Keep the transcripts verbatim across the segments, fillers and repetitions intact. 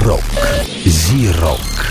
Рок. Зи-рок.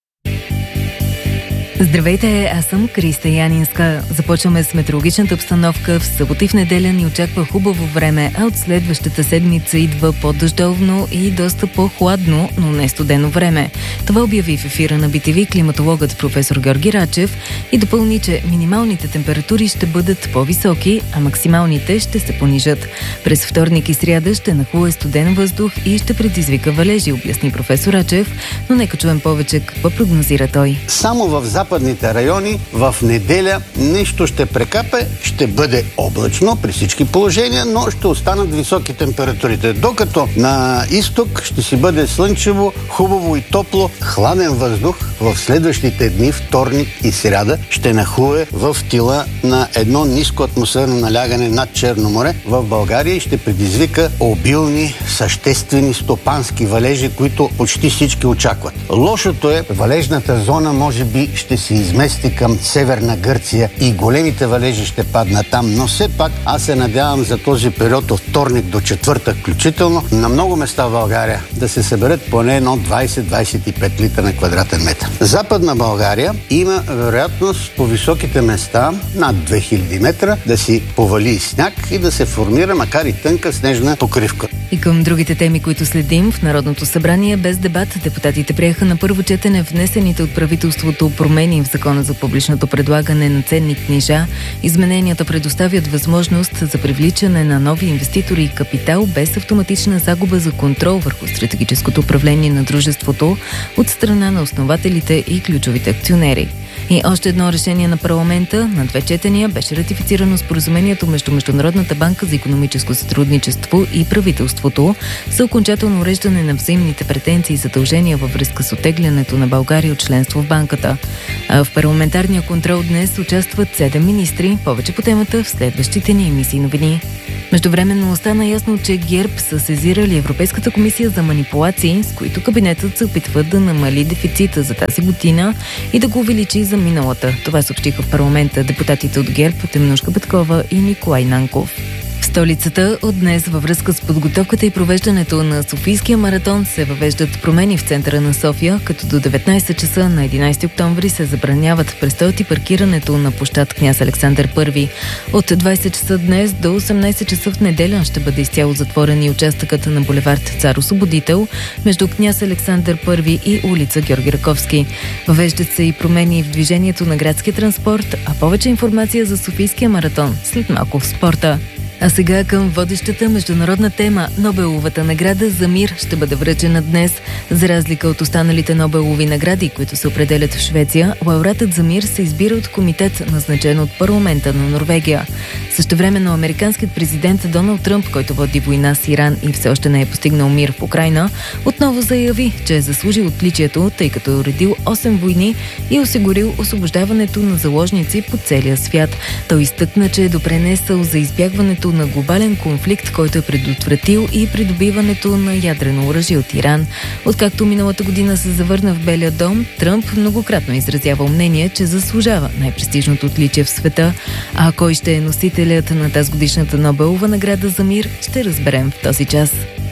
Здравейте, аз съм Криста Янинска. Започваме с метеорологичната обстановка. В събота и в неделя ни очаква хубаво време, а от следващата седмица идва по-дъждовно и доста по-хладно, но не студено време. Това обяви в ефира на Би Ти Ви климатологът професор Георги Рачев и допълни, че минималните температури ще бъдат по-високи, а максималните ще се понижат. През вторник и сряда ще нахлуе студен въздух и ще предизвика валежи, обясни професор Рачев, но нека чуем повече какво прогнозира той. Само в западните райони в неделя нещо ще прекапе, ще бъде облачно при всички положения, но ще останат високи температурите. Докато на изток ще си бъде слънчево, хубаво и топло, хладен въздух в следващите дни, вторник и сряда, ще нахлуе в тила на едно ниско атмосферно налягане над Черно море в България и ще предизвика обилни, съществени стопански валежи, които почти всички очакват. Лошото е, валежната зона може би ще се измести към Северна Гърция и големите валежи ще паднат там, но все пак аз се надявам за този период от вторник до четвъртък включително на много места в България да се съберат поне едно двайсет до двайсет и пет литра на квадратен метър. Западна България има вероятност по високите места над две хиляди метра да си повали сняг и да се формира макар и тънка снежна покривка. И към другите теми, които следим, в Народното събрание без дебат депутатите приеха на първо четене внесените от правителството промени в Закона за публичното предлагане на ценни книжа. Измененията предоставят възможност за привличане на нови инвеститори и капитал без автоматична загуба за контрол върху стратегическото управление на дружеството от страна на основателите и ключовите акционери. И още едно решение на парламента на две четения беше ратифицирано споразумението между Международната банка за икономическо сътрудничество и правителството за окончателно уреждане на взаимните претенции и задължения във връзка с оттеглянето на България от членство в банката. А в парламентарния контрол днес участват седем министри. Повече по темата в следващите ни емисии новини. Междувременно остана ясно, че ГЕРБ са сезирали Европейската комисия за манипулации, с които кабинетът се опитва да намали дефицита за тази година и да го увеличи за миналата. Това съобщиха в парламента депутатите от ГЕРБ, Теменужка Петкова и Николай Нанков. В столицата от днес във връзка с подготовката и провеждането на Софийския маратон се въвеждат промени в центъра на София, като до деветнайсет часа на единайсети октомври се забраняват престоят и паркирането на площад Княз Александър първи. От двайсет часа днес до осемнайсет часа в неделя ще бъде изцяло затворен и участъкът на булевард Цар Освободител между Княз Александър първи и улица Георги Раковски. Въвеждат се и промени в движението на градския транспорт, а повече информация за Софийския маратон след малко в спорта. А сега към водещата международна тема. Нобеловата награда за мир ще бъде връчена днес. За разлика от останалите Нобелови награди, които се определят в Швеция, лауреатът за мир се избира от комитет, назначен от парламента на Норвегия. Същевременно американският президент Доналд Тръмп, който води война с Иран и все още не е постигнал мир в Украйна, отново заяви, че е заслужил отличието, тъй като е уредил осем войни и осигурил освобождаването на заложници по целия свят. Той изтъкна, че е допренесъл за избягването на глобален конфликт, който е предотвратил и придобиването на ядрено оръжие от Иран. Откакто миналата година се завърна в Белия дом, Тръмп многократно изразявал мнение, че заслужава най-престижното отличие в света. А кой ще е носителят на тази годишната Нобелова награда за мир, ще разберем в този час.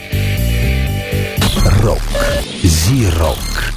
Рок. Зи-рок.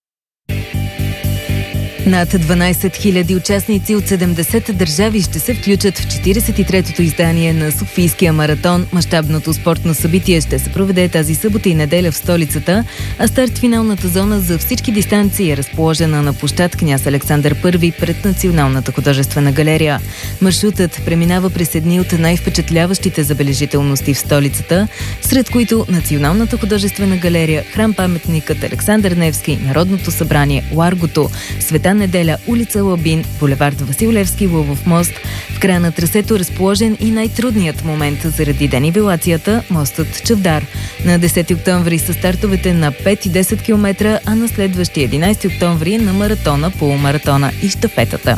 Над дванайсет хиляди участници от седемдесет държави ще се включат в четирийсет и третото издание на Софийския маратон. Мащабното спортно събитие ще се проведе тази събота и неделя в столицата, а старт-финалната зона за всички дистанции е разположена на площад Княз Александър първи пред Националната художествена галерия. Маршрутът преминава през едни от най-впечатляващите забележителности в столицата, сред които Националната художествена галерия, храм-паметникът Александър Невски, Народното събрание, Ларгото, Света неделя, улица Лабин, булевард Васил Левски, Лъвов мост. В края на трасето е разположен и най-трудният момент заради денивелацията – мостът Чавдар. На десети октомври са стартовете на пет и десет километра, а на следващия единайсети октомври на маратона, полумаратона и щафетата.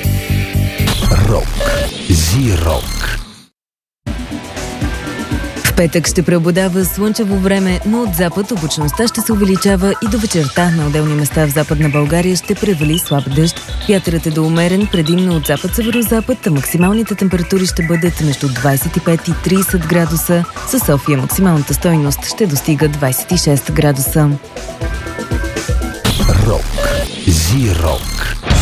Рок. Зи-рок. В петък ще преобладава слънчево време, но от запад облачността ще се увеличава и до вечерта на отделни места в Западна България ще превали слаб дъжд. Вятърът е до умерен, предимно от запад-северозапад, а максималните температури ще бъдат между двадесет и пет и тридесет градуса. Със София максималната стойност ще достига двадесет и шест градуса. Рок. Зи-рок.